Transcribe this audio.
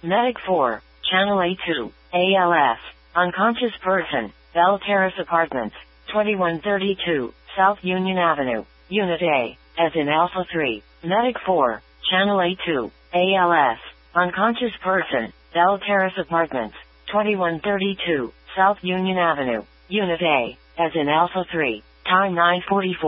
Medic 4, Channel A2, ALS, unconscious person, Bell Terrace Apartments, 2132, South Union Avenue, Unit A, as in Alpha 3. Medic 4, Channel A2, ALS, unconscious person, Bell Terrace Apartments, 2132, South Union Avenue, Unit A, as in Alpha 3. Time 9:44.